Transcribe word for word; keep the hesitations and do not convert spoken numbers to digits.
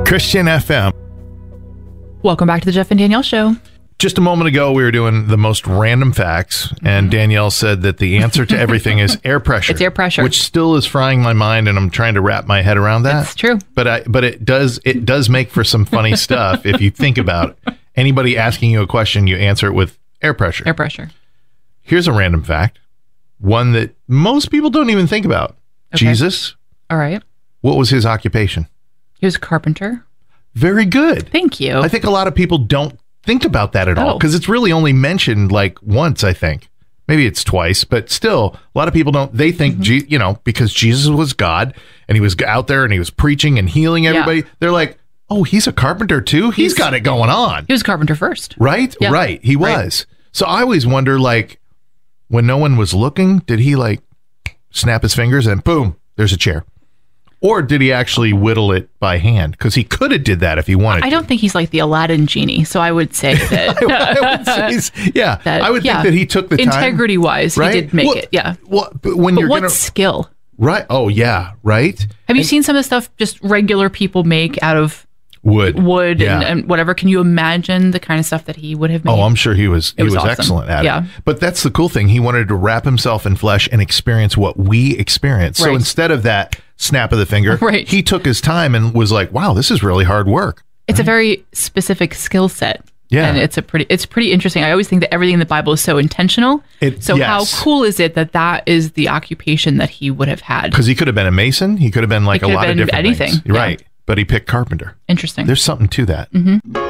Christian F M. Welcome back to the Jeff and Danielle Show. Just a moment ago, we were doing the most random facts, and Danielle said that the answer to everything is air pressure. It's air pressure, which still is frying my mind, and I'm trying to wrap my head around that. It's true, but I but it does it does make for some funny stuff if you think about it. Anybody asking you a question, you answer it with air pressure. Air pressure. Here's a random fact, one that most people don't even think about. Okay. Jesus. All right. What was his occupation? He was a carpenter. Very good. Thank you. I think a lot of people don't think about that at oh. all because it's really only mentioned like once, I think. Maybe it's twice, but still, a lot of people don't. They think, mm-hmm. Je- you know, because Jesus was God and he was out there and he was preaching and healing everybody. Yeah. They're like, oh, he's a carpenter too? he's, he's got it going on. He was a carpenter first. Right? Yeah. Right. He was. Right. So I always wonder, like, when no one was looking, did he like snap his fingers and boom, there's a chair? Or did he actually whittle it by hand? Because he could have did that if he wanted I don't to. think he's like the Aladdin genie. So I would say that. I, I would say, yeah. That, I would yeah. think that he took the time. Integrity-wise, right? he did make well, it. Yeah. Well, but when but you're what gonna, skill? Right. Oh, yeah. Right. Have you and, seen some of the stuff just regular people make out of wood, wood yeah. and, and whatever? Can you imagine the kind of stuff that he would have made? Oh, I'm sure he was. He it was, was awesome. excellent at yeah. it. But that's the cool thing. He wanted to wrap himself in flesh and experience what we experience. Right. So instead of that snap of the finger, right. he took his time and was like, "Wow, this is really hard work." It's right? a very specific skill set. Yeah. And it's a pretty, it's pretty interesting. I always think that everything in the Bible is so intentional. It, so yes. how cool is it that that is the occupation that he would have had? Because he could have been a mason. He could have been like a lot of different anything. things. Yeah. Right. But he picked carpenter. Interesting. There's something to that. Mm-hmm.